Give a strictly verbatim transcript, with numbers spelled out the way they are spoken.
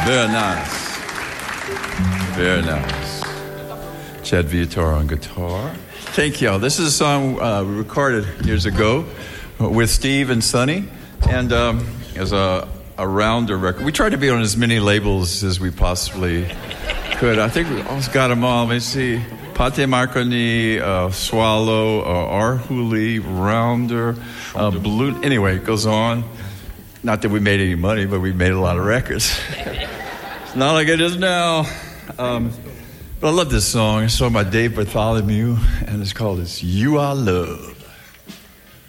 Very nice. Very nice. Chad Viator on guitar. Thank y'all. This is a song uh, we recorded years ago with Steve and Sonny, and um, as a, a rounder record. We tried to be on as many labels as we possibly could. I think we almost got them all. Let me see. Pate Marconi, uh, Swallow, uh, Arhuli, Rounder, uh, Blue. Anyway, it goes on. Not that we made any money, but we made a lot of records. It's not like it is now. Um, but I love this song. It's sung by Dave Bartholomew, and it's called "It's You I Love."